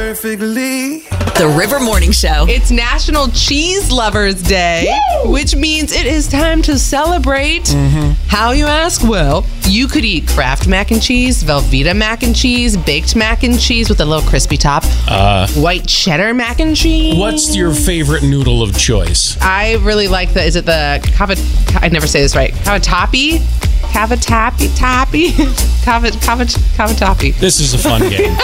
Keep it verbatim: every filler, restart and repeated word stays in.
perfectly. The River Morning Show. It's National Cheese Lovers Day, Woo! Which means it is time to celebrate. Mm-hmm. How, you ask? Well, you could eat Kraft mac and cheese, Velveeta mac and cheese, baked mac and cheese with a little crispy top, uh, white cheddar mac and cheese. What's your favorite noodle of choice? I really like the, is it the, cava, I never say this right, cavatappi? Cavatappi? Tappy? Cavat, cavat, cavatappi. This is a fun game.